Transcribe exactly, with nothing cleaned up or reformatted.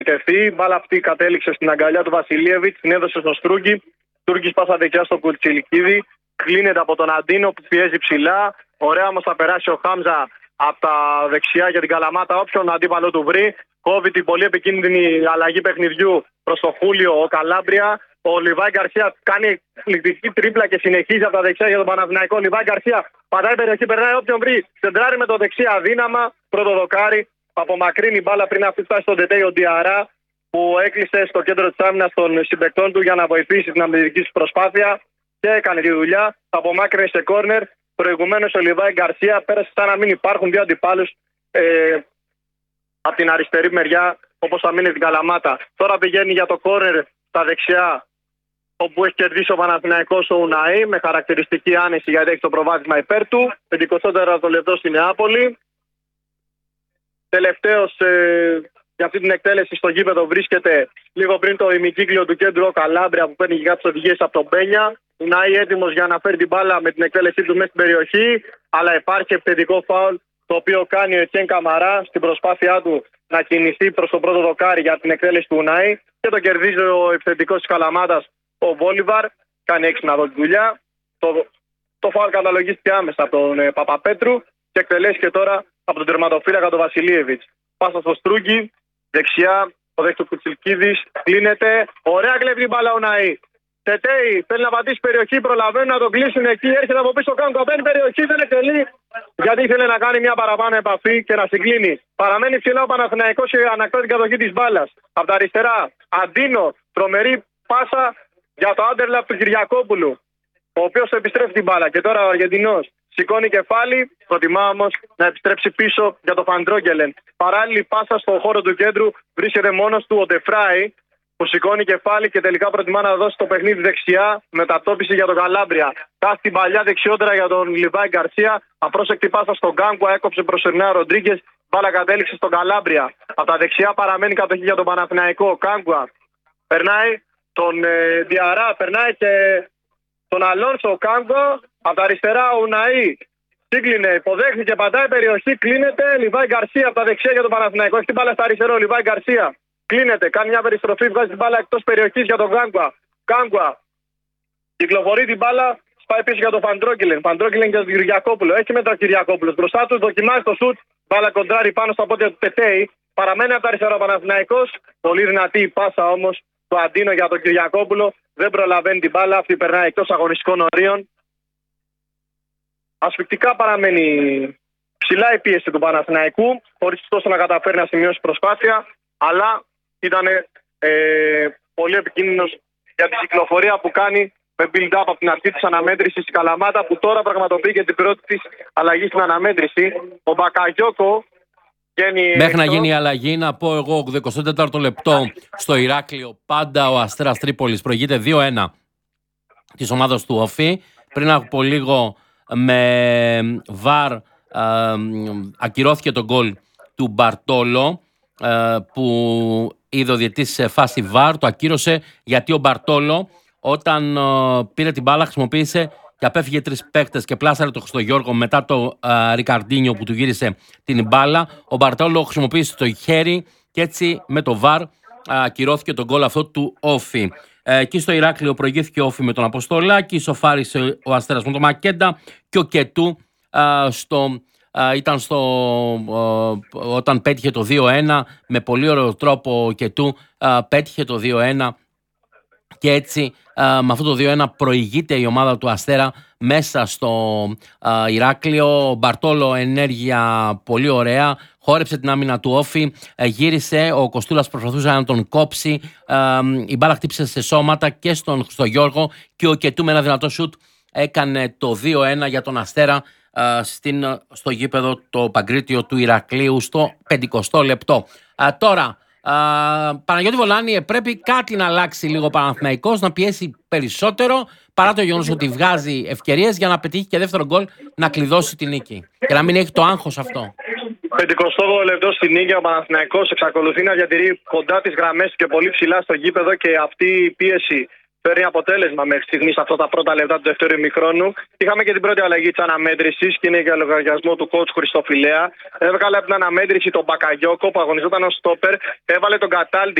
τεθεί. Μπάλα αυτή κατέληξε στην αγκαλιά του Βασιλίεβιτ, την έδωσε στο Στρούγκη. Στρούγκης πάσα δεξιά στον Κουτσιλικίδη. Κλείνεται από τον Αντίνο που πιέζει ψηλά. Ωραία όμως θα περάσει ο Χάμζα από τα δεξιά για την Καλαμάτα. Όποιον αντίπαλο του βρει. Κόβει την πολύ επικίνδυνη αλλαγή παιχνιδιού προς το Χούλιο ο Καλάμπρια. Ο Λιβάη Γκαρσία κάνει εκπληκτική τρίπλα και συνεχίζει από τα δεξιά για τον Παναθηναϊκό. Λιβάη Γκαρσία πατάει περιοχή, περνάει όποιον βρει. Σεντράρει με το δεξί αδύναμα. Πρώτο δοκάρι. Απομακρύνει μπάλα πριν αυτή φτάσει στον Τετέι ο Ντιαρά, που έκλεισε στο κέντρο της άμυνας των συμπαικτών του για να βοηθήσει την αμυντική του προσπάθεια και έκανε τη δουλειά. Απομάκρυνε σε κόρνερ. Προηγουμένως ο Λιβάη Γκαρσία πέρασε σαν να μην υπάρχουν δύο αντιπάλους ε, από την αριστερή μεριά, όπως θα μείνει την Καλαμάτα. Τώρα πηγαίνει για το κόρνερ στα δεξιά, όπου έχει κερδίσει ο Παναθηναϊκός ο Ουναή με χαρακτηριστική άνεση γιατί έχει το προβάδισμα υπέρ του. πενηκοστό τέταρτο λεπτό στη Νεάπολη. Τελευταίος ε, για αυτή την εκτέλεση στο γήπεδο βρίσκεται λίγο πριν το ημικύκλιο του κέντρου ο Καλάμπρια, που παίρνει και κάποιες οδηγίες από τον Πένια. Ουναή έτοιμος για να φέρει την μπάλα με την εκτέλεσή του μέσα στην περιοχή, αλλά υπάρχει επιθετικό φάουλ το οποίο κάνει ο Ετιέν Καμαρά στην προσπάθειά του να κινηθεί προς το πρώτο δοκάρι για την εκτέλεση του Ουναή και το κερδίζει ο επιθετικός της Καλαμάτας ο Βόλιβαρ. Κάνει έξυπνα εδώ τη δουλειά. Το, το φάουλ καταλογίστηκε άμεσα από τον ε, Παπαπέτρου και εκτελέστηκε τώρα από τον τερματοφύλακα τον Βασιλίεβιτς. Πάσα στο Στρούγκη, δεξιά, ο δέκτος Κουτσιλκίδης, κλείνεται. Ωραία κλέβει την μπάλα ο Ναή. Τετέι, θέλει να πατήσει περιοχή, προλαβαίνουν να τον κλείσουν εκεί. Έρχεται από πίσω, κάνουν καπένει περιοχή, δεν εκτελεί. Γιατί ήθελε να κάνει μια παραπάνω επαφή και να συγκλίνει. Παραμένει ψηλά ο Παναθηναϊκός και ανακτά την κατοχή της μπάλας. Από τα αριστερά, Αντίνο, τρομερή πάσα για το άντερλαπ του Κυριακόπουλου, ο οποίος επιστρέφει την μπάλα. Και τώρα ο Αργεντινός σηκώνει κεφάλι, προτιμά όμως να επιστρέψει πίσω για το Φαντρόγκελεν. Παράλληλη πάσα στον χώρο του κέντρου βρίσκεται μόνος του ο Ντεφράι, που σηκώνει κεφάλι και τελικά προτιμά να δώσει το παιχνίδι δεξιά, μετατόπιση για τον Καλάμπρια. Κάθει την παλιά δεξιότερα για τον Λιβάη Γκαρσία. Απρόσεκτη πάσα στον Γκάνκουα, έκοψε προς Ερνέα Ροντρίγκες. Μπάλα κατέληξε στον Καλάμπρια. Από τα δεξιά παραμένει κατοχή για τον Παναθηναϊκό. Γκάνκουα περνάει τον ε, Διαρά, περνάει και τον Αλόνσο. Γκάνκουα από τα αριστερά ο Ουναή. Σύγκλινε, υποδέχθηκε, πατάει περιοχή, κλείνεται. Λιβάη Γκαρσία από τα δεξιά για τον Παναθηναϊκό. Έχει την μπάλα στα αριστερό, Λιβάη Γκαρσία. Κλείνεται, κάνει μια περιστροφή, βγάζει την μπάλα εκτός περιοχής για τον Γκάνκουα. Γκάνκουα κυκλοφορεί την μπάλα, σπάει πίσω για τον Φαντρόγκελεν. Φαντρόγκελεν για τον Κυριακόπουλο. Έχει μετά ο Κυριακόπουλος. Μπροστά του δοκιμάζει το σουτ. Μπάλα κοντράρει πάνω στα πόδια του Τετέι. Παραμένει από τα αριστερά ο Παναθηναϊκός. Πολύ δυνατή η πάσα όμως του Αντίνο για τον Κυριακόπουλο. Δεν προλαβαίνει την μπάλα. Αυτή περνάει εκτός αγωνιστικών ορίων. Ασφυκτικά παραμένει ψηλά η πίεση του Παναθηναϊκού, χωρίς τόσο να καταφέρει να σημειώσει προσπάθεια. Αλλά ήταν ε, πολύ επικίνδυνος για την κυκλοφορία που κάνει με build-up από την αρχή της αναμέτρησης στη Καλαμάτα, που τώρα πραγματοποιεί και την πρώτη της αλλαγή στην αναμέτρηση. Ο Μπακαγιώκο βγαίνει. Μέχρι να γίνει η αλλαγή, να πω εγώ, εικοστό τέταρτο λεπτό στο Ηράκλειο, πάντα ο Αστέρας Τρίπολης προηγείται δύο ένα της ομάδας του Όφη. Πριν από λίγο με βαρ ε, ακυρώθηκε το γκολ του Μπαρτόλο, που είδε ο διαιτητής σε φάση βαρ, το ακύρωσε γιατί ο Μπαρτόλο όταν πήρε την μπάλα χρησιμοποίησε και απέφυγε τρεις παίκτες και πλάσαρε το Χριστογιώργο μετά το uh, Ρικαρντίνιο που του γύρισε την μπάλα. Ο Μπαρτόλο χρησιμοποίησε το χέρι και έτσι με το βαρ ακυρώθηκε το γκολ αυτό του Όφη. Εκεί στο Ηράκλειο προηγήθηκε ο Όφη με τον Αποστολάκη, σοφάρισε ο Αστέρας με τον Μακέντα και ο Κετού uh, στο... Uh, ήταν στο, uh, όταν πέτυχε το δύο ένα με πολύ ωραίο τρόπο και του uh, πέτυχε το δύο ένα και έτσι uh, με αυτό το δύο ένα προηγείται η ομάδα του Αστέρα μέσα στο uh, Ηράκλειο. Ο Μπαρτόλο ενέργεια πολύ ωραία, χόρεψε την άμυνα του Όφη, uh, γύρισε, ο Κοστούλας προσπαθούσε να τον κόψει, uh, η μπάλα χτύπησε σε σώματα και στον Χριστογιώργο και ο Κετού με ένα δυνατό σουτ έκανε το δύο ένα για τον Αστέρα Στην, στο γήπεδο το Παγκρίτιο του Ηρακλείου στο πενηκοστό λεπτό. Α, τώρα, α, Παναγιώτη Βολάνη, πρέπει κάτι να αλλάξει λίγο ο Παναθηναϊκός, να πιέσει περισσότερο παρά το γεγονός ότι βγάζει ευκαιρίες για να πετύχει και δεύτερο γκολ, να κλειδώσει την νίκη και να μην έχει το άγχος αυτό. πενηκοστό λεπτό στην νίκη, ο Παναθηναϊκός εξακολουθεί να διατηρεί κοντά τις γραμμές και πολύ ψηλά στο γήπεδο και αυτή η πίεση φέρνει αποτέλεσμα μέχρι στιγμή σε αυτά τα πρώτα λεπτά του δεύτερου ημιχρόνου. Είχαμε και την πρώτη αλλαγή τη αναμέτρησης και είναι για λογαριασμό του coach Χριστοφιλέα. Έβγαλε από την αναμέτρηση τον Μπακαγιώκο που αγωνιζόταν ως στόπερ, έβαλε τον Καταλdi